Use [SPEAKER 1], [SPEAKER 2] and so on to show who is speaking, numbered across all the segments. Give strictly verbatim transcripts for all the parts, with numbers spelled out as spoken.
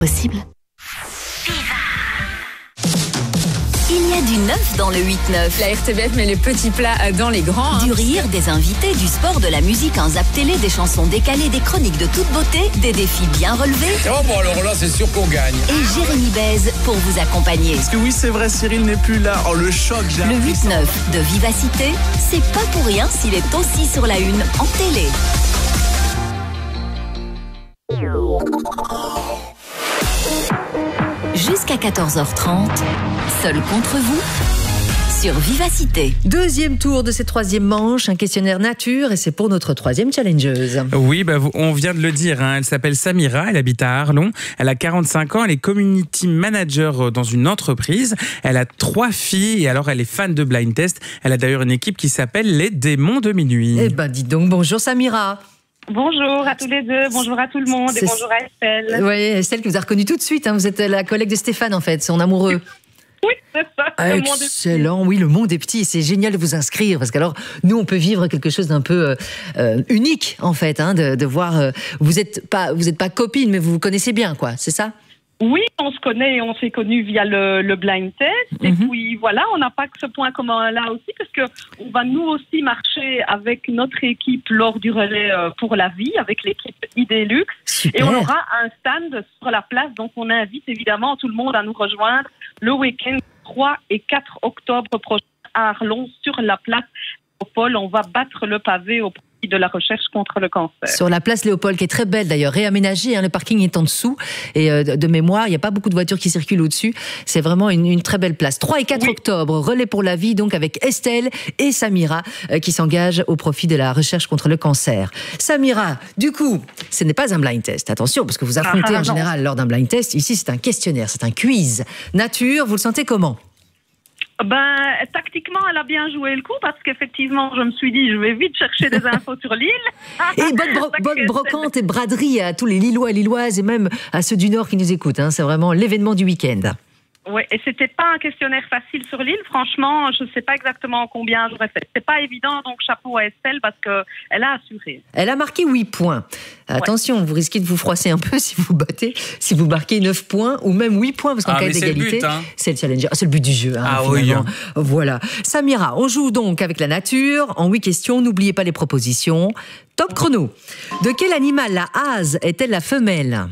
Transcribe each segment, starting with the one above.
[SPEAKER 1] Possible. Il y a du neuf dans le huit neuf.
[SPEAKER 2] La R T B F met les petits plats dans les grands. Hein.
[SPEAKER 1] Du rire, des invités, du sport, de la musique en zap télé, des chansons décalées, des chroniques de toute beauté, des défis bien relevés.
[SPEAKER 3] Oh bon alors là c'est sûr qu'on gagne.
[SPEAKER 1] Et Jérémy Baise pour vous accompagner.
[SPEAKER 4] Parce que oui c'est vrai, Cyril n'est plus là. Oh le choc, j'ai
[SPEAKER 1] Le huit neuf de Vivacité, c'est pas pour rien s'il est aussi sur la une en télé. Jusqu'à quatorze heures trente, seul contre vous, sur Vivacité.
[SPEAKER 5] Deuxième tour de cette troisième manche, un questionnaire nature, et c'est pour notre troisième challengeuse.
[SPEAKER 6] Oui, bah, on vient de le dire, hein. Elle s'appelle Samira, elle habite à Arlon, elle a quarante-cinq ans, elle est community manager dans une entreprise, elle a trois filles et alors elle est fan de blind test. Elle a d'ailleurs une équipe qui s'appelle les Démons de Minuit.
[SPEAKER 5] Eh ben dis donc, bonjour Samira.
[SPEAKER 7] Bonjour à tous les deux, bonjour à tout le monde et bonjour à Estelle.
[SPEAKER 5] Oui, Estelle qui vous a reconnu tout de suite, hein. Vous êtes la collègue de Stéphane en fait, son amoureux.
[SPEAKER 7] Oui, c'est ça.
[SPEAKER 5] Excellent, oui, le monde est petit, c'est génial de vous inscrire parce qu'alors nous on peut vivre quelque chose d'un peu euh, unique en fait, hein, de, de voir. Euh, vous êtes pas, vous êtes pas copines, mais vous vous connaissez bien, quoi, c'est ça?
[SPEAKER 7] Oui, on se connaît et on s'est connus via le, le blind test. Et
[SPEAKER 5] Mhm.
[SPEAKER 7] puis voilà, on n'a pas que ce point commun-là aussi, parce que on va nous aussi marcher avec notre équipe lors du relais euh, pour la vie, avec l'équipe Idélux.
[SPEAKER 5] Super.
[SPEAKER 7] Et on aura un stand sur la place, donc on invite évidemment tout le monde à nous rejoindre le week-end trois et quatre octobre prochain à Arlon, sur la place Léopold. On va battre le pavé au profit de la recherche contre le cancer.
[SPEAKER 5] Sur la place Léopold, qui est très belle d'ailleurs, réaménagée, hein, le parking est en dessous, et euh, de mémoire, il n'y a pas beaucoup de voitures qui circulent au-dessus, c'est vraiment une, une très belle place. trois et quatre
[SPEAKER 7] Oui.
[SPEAKER 5] octobre, relais pour la vie, donc avec Estelle et Samira, euh, qui s'engagent au profit de la recherche contre le cancer. Samira, du coup, ce n'est pas un blind test, attention, parce que vous affrontez
[SPEAKER 7] Ah,
[SPEAKER 5] en
[SPEAKER 7] non.
[SPEAKER 5] général lors d'un blind test, ici c'est un questionnaire, c'est un quiz. Nature, vous le sentez comment?
[SPEAKER 7] Ben, tactiquement, elle a bien joué le coup parce qu'effectivement, je me suis dit, je vais vite chercher des infos sur l'île.
[SPEAKER 5] Et bonne, bro- bonne brocante et braderie à tous les Lillois et Lilloises et même à ceux du Nord qui nous écoutent, hein. C'est vraiment l'événement du week-end.
[SPEAKER 7] Ouais, et c'était pas un questionnaire facile sur l'île. Franchement, je sais pas exactement combien j'aurais fait. C'est pas évident, donc chapeau à Estelle parce que elle a assuré.
[SPEAKER 5] Elle a marqué huit points. Attention, vous risquez de vous froisser un peu si vous battez, si vous marquez neuf points ou même huit points, parce qu'en
[SPEAKER 6] Ah,
[SPEAKER 5] cas
[SPEAKER 6] mais c'est le
[SPEAKER 5] d'égalité,
[SPEAKER 6] but, hein.
[SPEAKER 5] c'est le challenger. C'est le but du jeu. Hein,
[SPEAKER 6] Ah
[SPEAKER 5] finalement.
[SPEAKER 6] oui.
[SPEAKER 5] Voilà. Samira, on joue donc avec la nature en huit questions. N'oubliez pas les propositions. Top chrono. De quel animal la hase est-elle la femelle?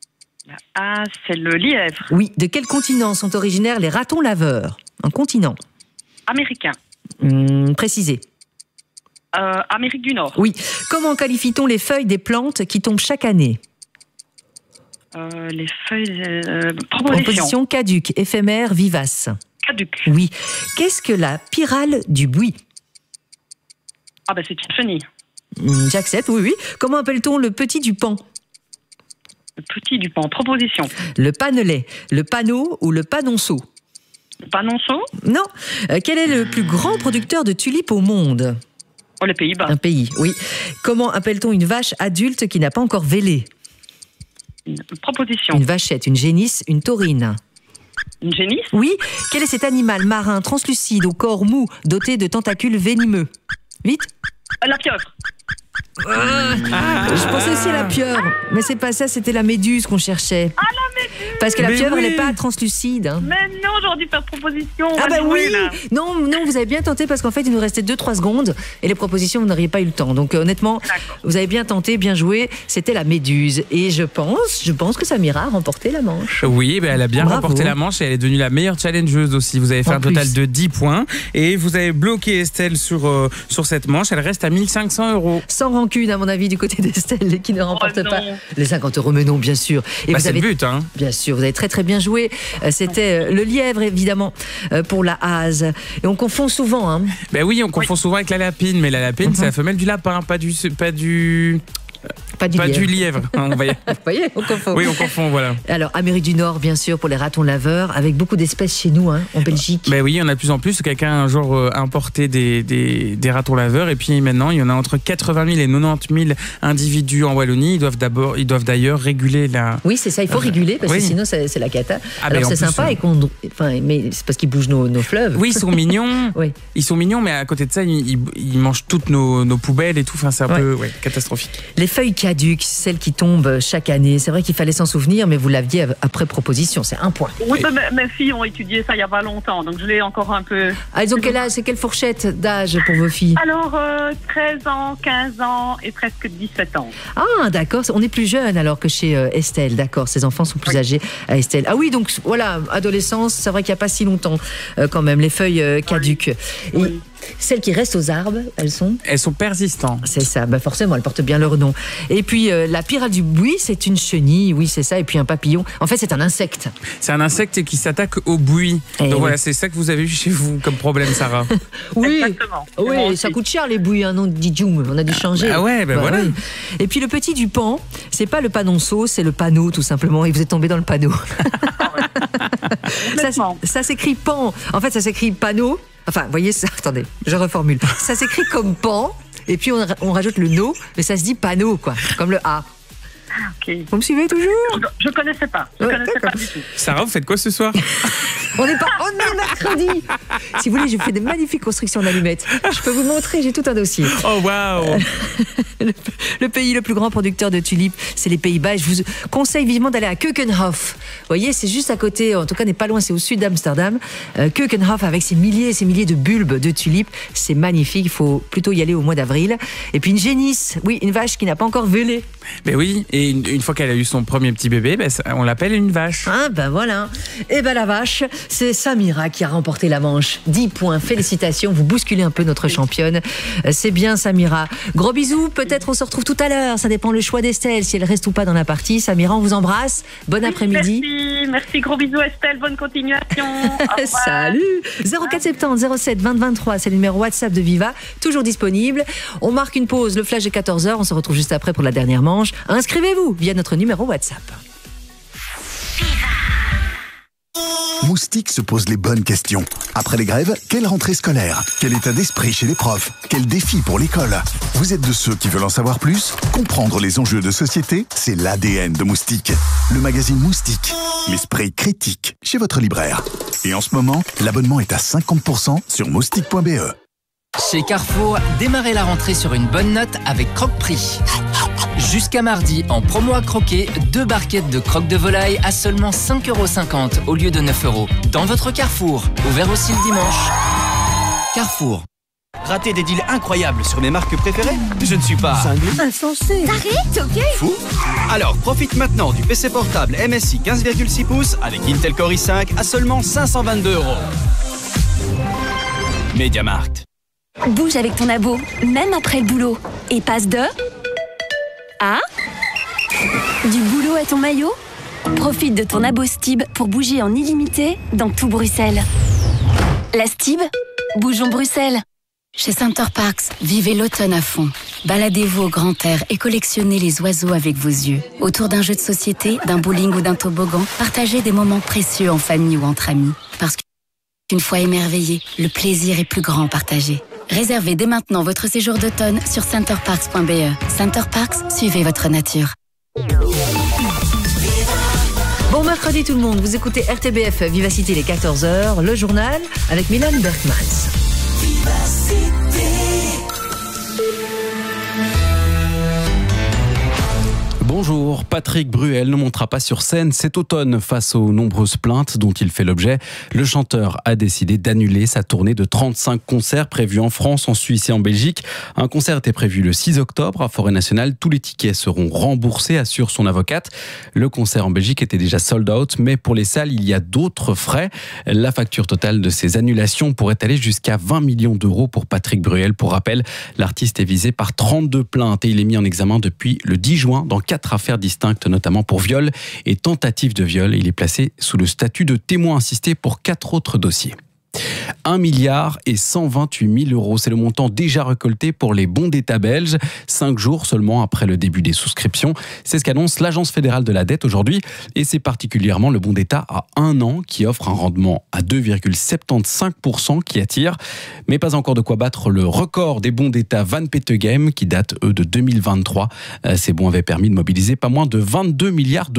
[SPEAKER 7] Ah, c'est le lièvre
[SPEAKER 5] Oui. De quel continent sont originaires les ratons laveurs? Un continent.
[SPEAKER 7] américain.
[SPEAKER 5] Hum, précisez.
[SPEAKER 7] Euh, Amérique du Nord.
[SPEAKER 5] Oui. Comment qualifie-t-on les feuilles des plantes qui tombent chaque année?
[SPEAKER 7] Euh, les feuilles. Euh, proposition.
[SPEAKER 5] Proposition caduque, éphémère, vivace.
[SPEAKER 7] Caduc.
[SPEAKER 5] Oui. Qu'est-ce que la pyrale du buis?
[SPEAKER 7] Ah, ben c'est une chenille.
[SPEAKER 5] Hum, J'accepte, oui, oui. Comment appelle-t-on le petit du pan?
[SPEAKER 7] Le petit du pan. Proposition.
[SPEAKER 5] Le panelet, le panneau ou le panonceau?
[SPEAKER 7] Le panonceau.
[SPEAKER 5] Non. Euh, quel est le plus grand producteur de tulipes au monde?
[SPEAKER 7] Oh, les Pays-Bas.
[SPEAKER 5] Un pays, oui. Comment appelle-t-on une vache adulte qui n'a pas encore vélé?
[SPEAKER 7] Une proposition.
[SPEAKER 5] Une vachette, une génisse, une taurine.
[SPEAKER 7] Une génisse.
[SPEAKER 5] Oui. Quel est cet animal marin translucide au corps mou doté de tentacules venimeux? Vite.
[SPEAKER 7] Euh, La pieuvre.
[SPEAKER 5] Je pensais aussi à la pieuvre, mais c'est pas ça, c'était la méduse qu'on cherchait.
[SPEAKER 7] Ah, la méduse.
[SPEAKER 5] Parce que la
[SPEAKER 6] Mais
[SPEAKER 5] pieuvre,
[SPEAKER 6] oui.
[SPEAKER 5] elle n'est pas translucide. Hein.
[SPEAKER 7] Mais non, j'aurais dû faire proposition. On
[SPEAKER 5] Ah
[SPEAKER 7] va
[SPEAKER 5] bah
[SPEAKER 7] jouer,
[SPEAKER 5] oui.
[SPEAKER 7] là.
[SPEAKER 5] Non, non, vous avez bien tenté parce qu'en fait, il nous restait deux trois secondes et les propositions, vous n'auriez pas eu le temps. Donc euh, honnêtement,
[SPEAKER 7] D'accord.
[SPEAKER 5] vous avez bien tenté, bien joué. C'était la méduse. Et je pense, je pense que Samira a remporté la manche.
[SPEAKER 6] Oui, ben elle a bien
[SPEAKER 5] Bravo.
[SPEAKER 6] remporté la manche et elle est devenue la meilleure challengeuse aussi. Vous avez fait
[SPEAKER 5] En
[SPEAKER 6] un total
[SPEAKER 5] plus.
[SPEAKER 6] de dix points et vous avez bloqué Estelle sur, euh, sur cette manche. Elle reste à mille cinq cents euros.
[SPEAKER 5] Sans rancune, à mon avis, du côté d'Estelle, qui ne remporte
[SPEAKER 7] non.
[SPEAKER 5] pas les cinquante euros. Mais non, bien sûr. Et
[SPEAKER 6] Bah,
[SPEAKER 5] vous
[SPEAKER 6] c'est
[SPEAKER 5] avez
[SPEAKER 6] le but, hein.
[SPEAKER 5] Bien sûr, vous avez très très bien joué. Euh, C'était euh, le lièvre, évidemment, euh, pour la hase. Et on confond souvent. Hein.
[SPEAKER 6] Ben oui, on confond souvent avec la lapine, mais la lapine,
[SPEAKER 5] Mhm.
[SPEAKER 6] c'est la femelle du lapin, pas du, pas du,
[SPEAKER 5] Pas du
[SPEAKER 6] pas
[SPEAKER 5] lièvre.
[SPEAKER 6] du lièvre. On va y-
[SPEAKER 5] Vous voyez, on confond.
[SPEAKER 6] Oui, on confond, voilà.
[SPEAKER 5] Alors, Amérique du Nord, bien sûr, pour les ratons laveurs, avec beaucoup d'espèces chez nous, hein, en Belgique.
[SPEAKER 6] Ben oui, il y en a de plus en plus. Quelqu'un a un jour euh, importé des, des, des ratons laveurs et puis maintenant, il y en a entre quatre-vingt mille et quatre-vingt-dix mille individus en Wallonie. Ils doivent d'abord, ils doivent d'ailleurs réguler la.
[SPEAKER 5] Oui, c'est ça, il faut réguler, parce
[SPEAKER 6] Oui.
[SPEAKER 5] que sinon, c'est c'est la cata.
[SPEAKER 6] Ah, mais
[SPEAKER 5] Alors,
[SPEAKER 6] en
[SPEAKER 5] c'est
[SPEAKER 6] plus,
[SPEAKER 5] sympa,
[SPEAKER 6] euh,
[SPEAKER 5] et qu'on, enfin, mais c'est parce qu'ils bougent nos, nos fleuves.
[SPEAKER 6] Oui, ils sont mignons.
[SPEAKER 5] Oui.
[SPEAKER 6] Ils sont mignons, mais à côté de ça, ils, ils- ils mangent toutes nos, nos poubelles et tout. Enfin, c'est un
[SPEAKER 5] Ouais.
[SPEAKER 6] peu ouais, catastrophique.
[SPEAKER 5] Les feuilles caduques. caduques, celles qui tombent chaque année. C'est vrai qu'il fallait s'en souvenir, mais vous l'aviez après proposition. C'est un point.
[SPEAKER 7] Oui, mais mes filles ont étudié ça il n'y a pas longtemps, donc je l'ai encore un peu...
[SPEAKER 5] Ah, ils ont quel âge? C'est quelle fourchette d'âge pour vos filles?
[SPEAKER 7] Alors, euh, treize ans, quinze ans et presque dix-sept ans.
[SPEAKER 5] Ah, d'accord. On est plus jeune alors que chez euh, Estelle. D'accord, ses enfants sont plus oui. âgés à Estelle. Ah oui, donc voilà, adolescence, c'est vrai qu'il n'y a pas si longtemps euh, quand même, les feuilles euh, caduques. Oui. Et oui. Celles qui restent aux arbres, elles sont
[SPEAKER 6] Elles sont persistantes.
[SPEAKER 5] C'est ça, bah forcément, elles portent bien leur nom. Et puis, euh, la pyrale du buis, c'est une chenille, oui, c'est ça, et puis un papillon. En fait, c'est un insecte.
[SPEAKER 6] C'est un insecte qui s'attaque au buis. Et Donc oui. voilà, c'est ça que vous avez eu chez vous comme problème, Sarah.
[SPEAKER 7] Oui, exactement.
[SPEAKER 5] Oui, ça coûte cher les buis, hein, non, dit Jung, on a dû changer.
[SPEAKER 6] Ah ouais, ben bah, voilà. Oui.
[SPEAKER 5] Et puis le petit du pan, c'est pas le panonceau, c'est le panneau, tout simplement, et vous êtes tombé dans le panneau. ça, ça s'écrit pan. En fait, ça s'écrit panneau. Enfin, vous voyez, ça, attendez, je reformule. Ça s'écrit comme pan, et puis on, on rajoute le no, mais ça se dit panneau, quoi, comme le A.
[SPEAKER 7] Okay.
[SPEAKER 5] Vous me suivez toujours?
[SPEAKER 7] Je ne connaissais pas. Je
[SPEAKER 5] ouais,
[SPEAKER 7] connaissais pas du tout.
[SPEAKER 6] Sarah, vous faites quoi ce soir?
[SPEAKER 5] On n'est pas, on est mercredi. Si vous voulez, je fais des magnifiques constructions d'allumettes. Je peux vous montrer, j'ai tout un dossier.
[SPEAKER 6] Oh waouh.
[SPEAKER 5] le, le pays le plus grand producteur de tulipes, c'est les Pays-Bas. Je vous conseille vivement d'aller à Keukenhof. Vous voyez, c'est juste à côté, en tout cas, n'est pas loin, c'est au sud d'Amsterdam. Euh, Keukenhof avec ses milliers et ses milliers de bulbes de tulipes, c'est magnifique. Il faut plutôt y aller au mois d'avril. Et puis une génisse, oui, une vache qui n'a pas encore vélé.
[SPEAKER 6] Mais oui, et une, une fois qu'elle a eu son premier petit bébé, ben, on l'appelle une vache.
[SPEAKER 5] Ah ben voilà. Et ben la vache, c'est Samira qui a remporté la manche. dix points, félicitations, vous bousculez un peu notre championne. C'est bien Samira. Gros bisous, peut-être on se retrouve tout à l'heure, ça dépend le choix d'Estelle, si elle reste ou pas dans la partie. Samira, on vous embrasse, bon oui, après-midi.
[SPEAKER 7] Merci, merci, gros bisous Estelle, bonne continuation.
[SPEAKER 5] Salut. zéro quatre soixante-dix zéro sept vingt vingt-trois, c'est le numéro WhatsApp de Viva, toujours disponible. On marque une pause, le flash de quatorze heures, on se retrouve juste après pour la dernière manche. Inscrivez-vous via notre numéro WhatsApp.
[SPEAKER 8] Moustique se pose les bonnes questions. Après les grèves, quelle rentrée scolaire? Quel état d'esprit chez les profs? Quel défi pour l'école? Vous êtes de ceux qui veulent en savoir plus? Comprendre les enjeux de société, c'est l'A D N de Moustique. Le magazine Moustique, l'esprit critique chez votre libraire. Et en ce moment, l'abonnement est à cinquante pour cent sur moustique point b e.
[SPEAKER 9] Chez Carrefour, démarrez la rentrée sur une bonne note avec Croque-Prix. Jusqu'à mardi, en promo à croquer, deux barquettes de croque de volaille à seulement cinq euros cinquante au lieu de neuf euros. Dans votre Carrefour, ouvert aussi le dimanche. Carrefour.
[SPEAKER 10] Rater des deals incroyables sur mes marques préférées? Je ne suis pas...
[SPEAKER 5] insensé.
[SPEAKER 11] T'arrêtes, ok?
[SPEAKER 10] Fou? Alors, profite maintenant du P C portable M S I quinze virgule six pouces avec Intel Core i cinq à seulement cinq cent vingt-deux euros. MediaMarkt.
[SPEAKER 11] Bouge avec ton abo, même après le boulot. Et passe de... à... du boulot à ton maillot. Profite de ton abo Stib pour bouger en illimité dans tout Bruxelles. La Stib, bougeons Bruxelles.
[SPEAKER 12] Chez Center Parks, vivez l'automne à fond. Baladez-vous au grand air et collectionnez les oiseaux avec vos yeux. Autour d'un jeu de société, d'un bowling ou d'un toboggan, partagez des moments précieux en famille ou entre amis. Parce qu'une fois émerveillé, le plaisir est plus grand partagé. Réservez dès maintenant votre séjour d'automne sur center parks point b e. Center Parks, suivez votre nature.
[SPEAKER 5] Bon mercredi tout le monde, vous écoutez R T B F Vivacité les quatorze heures, le journal avec Milan Berkmans.
[SPEAKER 13] Bonjour, Patrick Bruel ne montera pas sur scène cet automne face aux nombreuses plaintes dont il fait l'objet. Le chanteur a décidé d'annuler sa tournée de trente-cinq concerts prévus en France, en Suisse et en Belgique. Un concert était prévu le six octobre à Forêt Nationale. Tous les tickets seront remboursés, assure son avocate. Le concert en Belgique était déjà sold out, mais pour les salles, il y a d'autres frais. La facture totale de ces annulations pourrait aller jusqu'à vingt millions d'euros pour Patrick Bruel. Pour rappel, l'artiste est visé par trente-deux plaintes et il est mis en examen depuis le dix juin dans quatre affaires distinctes, notamment pour viol et tentative de viol. Il est placé sous le statut de témoin assisté pour quatre autres dossiers. un milliard et cent vingt-huit mille euros, c'est le montant déjà récolté pour les bons d'État belges, cinq jours seulement après le début des souscriptions. C'est ce qu'annonce l'Agence fédérale de la dette aujourd'hui, et c'est particulièrement le bon d'État à un an qui offre un rendement à deux virgule soixante-quinze pour cent qui attire, mais pas encore de quoi battre le record des bons d'État Van Petegem qui date eux de deux mille vingt-trois. Ces bons avaient permis de mobiliser pas moins de vingt-deux milliards d'euros.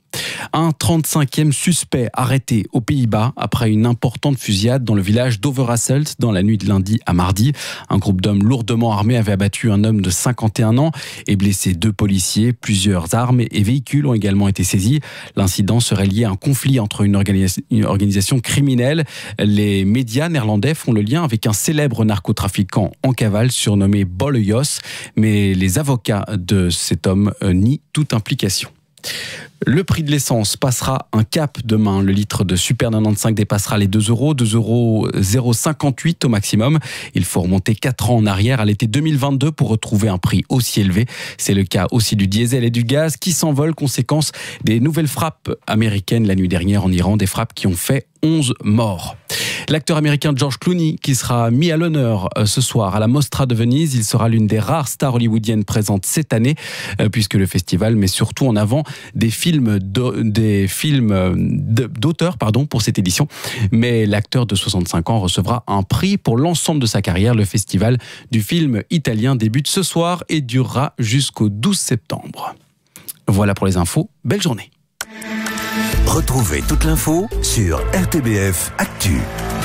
[SPEAKER 13] Un trente-cinquième suspect arrêté aux Pays-Bas après une importante fusillade dans le village d'Overasselt dans la nuit de lundi à mardi. Un groupe d'hommes lourdement armés avait abattu un homme de cinquante et un ans et blessé deux policiers. Plusieurs armes et véhicules ont également été saisis. L'incident serait lié à un conflit entre une, organis- une organisation criminelle. Les médias néerlandais font le lien avec un célèbre narcotrafiquant en cavale surnommé Bolle Jos, mais les avocats de cet homme nient toute implication. Le prix de l'essence passera un cap demain. Le litre de Super quatre-vingt-quinze dépassera les deux euros, deux euros zéro virgule cinquante-huit au maximum. Il faut remonter quatre ans en arrière à l'été deux mille vingt-deux pour retrouver un prix aussi élevé. C'est le cas aussi du diesel et du gaz qui s'envolent, conséquence des nouvelles frappes américaines la nuit dernière en Iran, des frappes qui ont fait onze morts. L'acteur américain George Clooney qui sera mis à l'honneur ce soir à la Mostra de Venise. Il sera l'une des rares stars hollywoodiennes présentes cette année puisque le festival met surtout en avant des films, des films d'auteurs pardon, pour cette édition. Mais l'acteur de soixante-cinq ans recevra un prix pour l'ensemble de sa carrière. Le festival du film italien débute ce soir et durera jusqu'au douze septembre. Voilà pour les infos. Belle journée.
[SPEAKER 14] Retrouvez toute l'info sur R T B F Actu.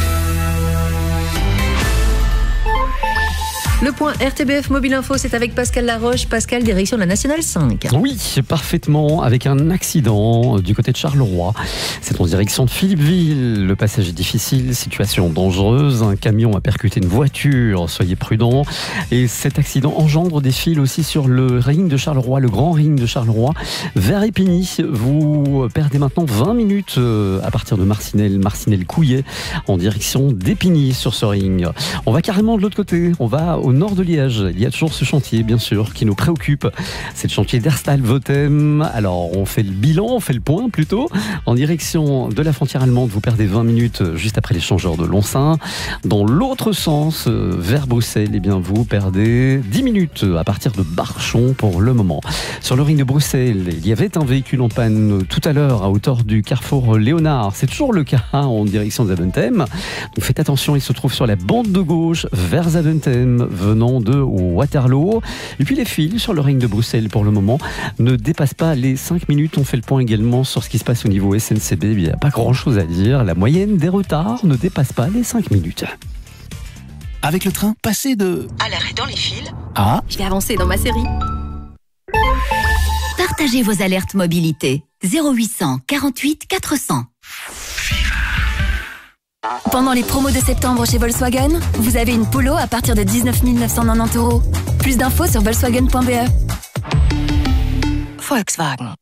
[SPEAKER 5] Le point R T B F Mobile Info, c'est avec Pascal Laroche. Pascal, direction de la Nationale cinq.
[SPEAKER 15] Oui, parfaitement, avec un accident du côté de Charleroi. C'est en direction de Philippeville. Le passage est difficile, situation dangereuse. Un camion a percuté une voiture, soyez prudents. Et cet accident engendre des files aussi sur le ring de Charleroi, le grand ring de Charleroi, vers Épigny. Vous perdez maintenant vingt minutes à partir de Marcinelle, Marcinelle-Couillet, en direction d'Épigny sur ce ring. On va carrément de l'autre côté, on va au nord de Liège. Il y a toujours ce chantier, bien sûr, qui nous préoccupe. C'est le chantier d'Erstal-Votem. Alors, on fait le bilan, on fait le point plutôt. En direction de la frontière allemande, vous perdez vingt minutes juste après l'échangeur de Lonsin. Dans l'autre sens, vers Bruxelles, eh bien, vous perdez dix minutes à partir de Barchon pour le moment. Sur le ring de Bruxelles, il y avait un véhicule en panne tout à l'heure à hauteur du carrefour Léonard. C'est toujours le cas en direction de Zaventem. Donc faites attention, il se trouve sur la bande de gauche vers Zaventem, venant de Waterloo. Et puis les files sur le ring de Bruxelles pour le moment ne dépassent pas les cinq minutes. On fait le point également sur ce qui se passe au niveau S N C B. Il n'y a pas grand chose à dire. La moyenne des retards ne dépasse pas les cinq minutes.
[SPEAKER 8] Avec le train, passez de...
[SPEAKER 16] à l'arrêt dans les files.
[SPEAKER 8] Ah.
[SPEAKER 16] Je vais avancer dans ma série.
[SPEAKER 1] Partagez vos alertes mobilité. zéro huit cent quarante-huit quatre cents.
[SPEAKER 11] Pendant les promos de septembre chez Volkswagen, vous avez une Polo à partir de dix-neuf mille neuf cent quatre-vingt-dix euros. Plus d'infos sur volkswagen point b e.
[SPEAKER 16] Volkswagen.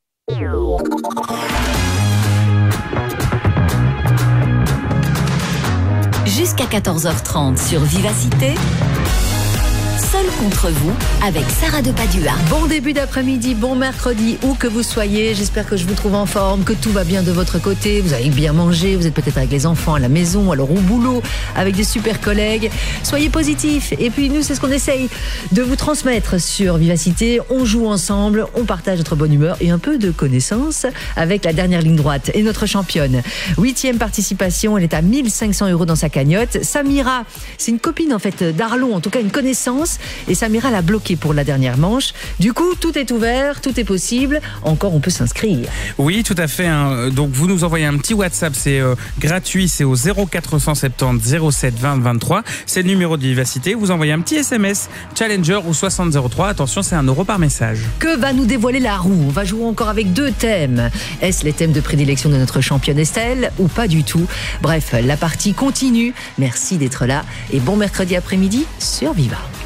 [SPEAKER 1] Jusqu'à quatorze heures trente sur Vivacité. Seul contre vous, avec Sarah de Padua.
[SPEAKER 5] Bon début d'après-midi, bon mercredi, où que vous soyez. J'espère que je vous trouve en forme, que tout va bien de votre côté. Vous avez bien mangé, vous êtes peut-être avec les enfants à la maison, alors au boulot, avec des super collègues. Soyez positifs. Et puis nous, c'est ce qu'on essaye de vous transmettre sur Vivacité. On joue ensemble, on partage notre bonne humeur et un peu de connaissances avec la dernière ligne droite. Et notre championne, huitième participation, elle est à mille cinq cents euros dans sa cagnotte. Samira, c'est une copine en fait d'Arlon, en tout cas une connaissance. Et Samira l'a bloqué pour la dernière manche. Du coup, tout est ouvert, tout est possible. Encore, on peut s'inscrire.
[SPEAKER 6] Oui, tout à fait. Hein. Donc, vous nous envoyez un petit WhatsApp. C'est euh, gratuit. C'est au zéro quatre cent soixante-dix zéro sept vingt vingt-trois. C'est le numéro de Vivacité. Vous envoyez un petit S M S Challenger ou soixante zéro trois. Attention, c'est un euro par message.
[SPEAKER 5] Que va nous dévoiler la roue? On va jouer encore avec deux thèmes. Est-ce les thèmes de prédilection de notre championne Estelle ou pas du tout? Bref, la partie continue. Merci d'être là et bon mercredi après-midi sur Viva.